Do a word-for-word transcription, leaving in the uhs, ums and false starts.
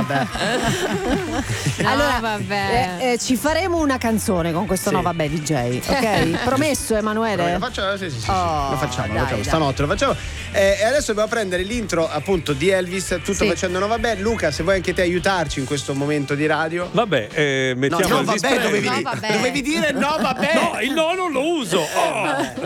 vabbè. No, allora, vabbè. eh, eh, ci faremo una canzone con questo Sì. no vabbè D J, ok? Promesso, Emanuele? Lo facciamo, sì, sì, sì, sì. Oh, lo facciamo, dai, lo facciamo. dai. Stanotte lo facciamo. Eh, e adesso dobbiamo prendere l'intro appunto di Elvis, tutto Sì. facendo no vabbè. Luca, se vuoi anche te aiutarci in questo momento di radio. Vabbè, eh, No, mettiamo no il vabbè, display. dovevi, No, di- vabbè. dovevi dire no vabbè. No, il no non lo uso. Oh.